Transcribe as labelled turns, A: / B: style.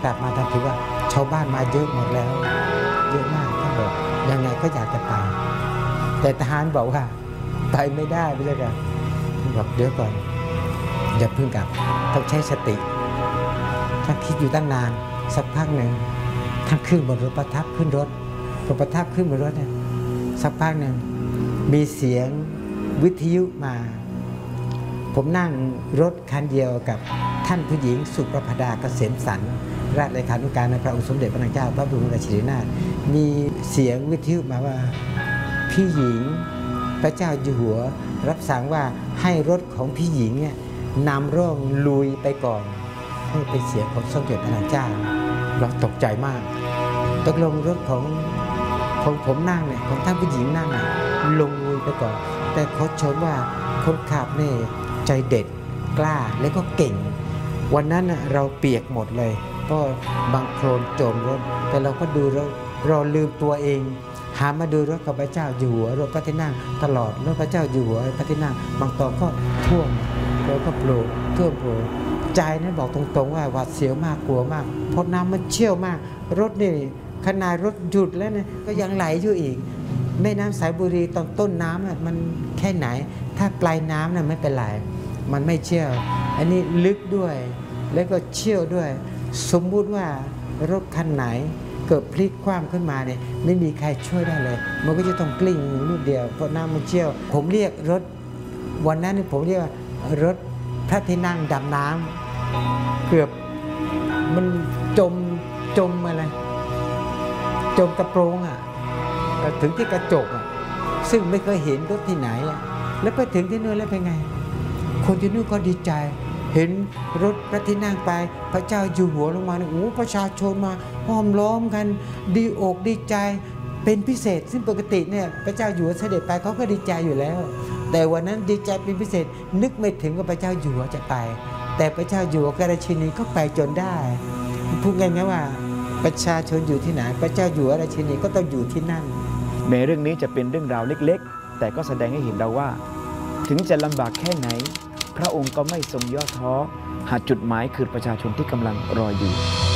A: กลับมาทันทีว่าชาวบ้านมาเยอะหมดแล้วเยอะมากท่านบอกยังไงก็อยากจะไปแต่ทหารบอกว่าไปไม่ได้ไม่ใช่กันบอกเดี๋ยวก่อนอย่าเพิ่งกลับต้องใช้สติท่านคิดอยู่ตั้งนานสักพักหนึ่งท่านขึ้นบนรถประทับขึ้นรถประทับขึ้นบนรถเนี่ยสักพักหนึ่งมีเสียงวิทยุมาผมนั่งรถคันเดียวกับท่านผู้หญิงสุประภดาเกษมสันต์ราชเลขานุการในพระองค์สมเด็จพระนางเจ้าพระบรมราชินีนาถมีเสียงวิทยุมาว่าพี่หญิงพระเจ้าอยู่หัวรับสั่งว่าให้รถของพี่หญิงเนี่ยนำร่องลุยไปก่อนให้เป็นเสียงของสมเด็จพระนางเจ้าเราตกใจมากตกลงรถของผมนั่งเนี่ยของท่านผู้หญิงนั่งเนี่ยลงลุยไปก่อนแต่เขาชมว่าคนขับเนี่ยใจเด็ดกล้าแล้วก็เก่งวันนั้นเราเปียกหมดเลยเพราะบางโคลนโจมรถแต่เราก็ดูเราลืมตัวเองหามาดูรถกับพระเจ้าอยู่หัวรถพระที่นั่งตลอดรถพระเจ้าอยู่หัวพระที่นั่งบางตอนก็ท่วมเราก็โผล่ท่วมโผล่ใจนั้นบอกตรงๆว่าหวาดเสียวมากกลัวมากเพราะน้ำมันเชี่ยวมากรถนี่ขนาดรถหยุดแล้วเนี่ยก็ยังไหลอยู่อีกแม่น้ำสายบุรีตอนต้นน้ำมันแค่ไหนถ้าปลายน้ำน่ะไม่เป็นไรมันไม่เชี่ยวอันนี้ลึกด้วยแล้วก็เชี่ยวด้วยสมมุติว่ารถคันไหนเกิดพลิกคว่ำขึ้นมาเนี่ยไม่มีใครช่วยได้เลยมันก็จะต้องกลิ้งลูกเดียวเพราะน้ำมันเชี่ยวผมเรียกรถวันนั้นผมเรียกว่ารถพระที่นั่งดำน้ำเกือบมันจมอะไรจมกระโปรงถึงที่กระจกซึ่งไม่เคยเห็นรถที่ไหนแล้วไปถึงที่นู่นแล้วเป็นไงคนที่นู่นก็ดีใจเห็นรถพระที่นั่งไปพระเจ้าอยู่หัวลงมาโอ้ประชาชนมาห้อมล้อมกันดีอกดีใจเป็นพิเศษซึ่งปกติเนี่ยพระเจ้าอยู่หัวเสด็จไปเขาก็ดีใจอยู่แล้วแต่วันนั้นดีใจเป็นพิเศษนึกไม่ถึงว่าพระเจ้าอยู่หัวจะไปแต่พระเจ้าอยู่หัวกราชินีก็ไปจนได้พูดง่ายๆว่าประชาชนอยู่ที่ไหนพระเจ้าอยู่หัวราชินีก็ต้องอยู่ที่นั่น
B: แม้เรื่องนี้จะเป็นเรื่องราวเล็กๆแต่ก็แสดงให้เห็นเราว่าถึงจะลำบากแค่ไหนพระองค์ก็ไม่ทรงย่อท้อหากจุดหมายคือประชาชนที่กำลังรออยู่